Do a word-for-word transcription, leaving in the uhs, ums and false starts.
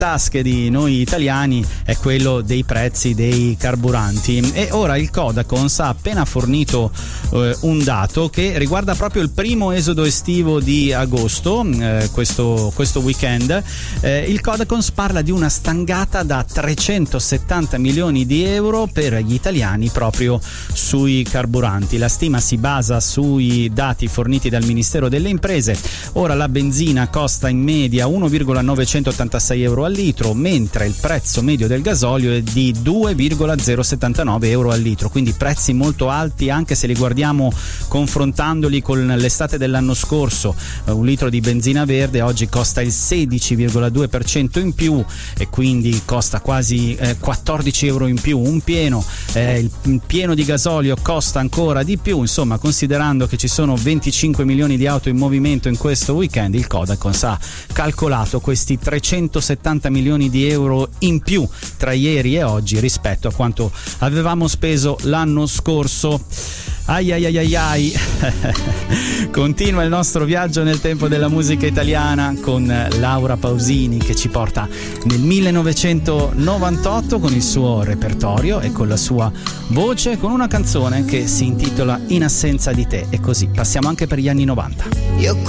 tasche di noi italiani è quello dei prezzi dei carburanti. E ora il Codacons ha appena fornito eh, un dato che riguarda proprio il primo esodo estivo di agosto, eh, questo, questo weekend. Eh, il Codacons parla di una stangata da trecentosettanta milioni di euro per gli italiani proprio sui carburanti. La stima si basa sui dati forniti dal Ministero delle Imprese. Ora la benzina costa in media uno virgola novecentottantasei euro al litro, mentre il prezzo medio del gasolio è di due virgola zero settantanove euro al litro, quindi prezzi molto alti anche se li guardiamo confrontandoli con l'estate dell'anno scorso. Un litro di benzina verde oggi costa il sedici virgola due per cento in più e quindi costa quasi eh, quattordici euro in più un pieno. Eh, il, il pieno di gasolio costa ancora di più. Insomma, considerando che ci sono venticinque milioni di auto in movimento in questo weekend, il Codacons ha calcolato questi trecentosettanta milioni di euro in più tra ieri e oggi rispetto a quanto avevamo speso l'anno scorso. Ai ai ai ai ai. Continua il nostro viaggio nel tempo della musica italiana con Laura Pausini che ci porta nel millenovecentonovantotto con il suo repertorio e con la sua voce, con una canzone che si intitola In assenza di te, e così passiamo anche per gli anni novanta. Io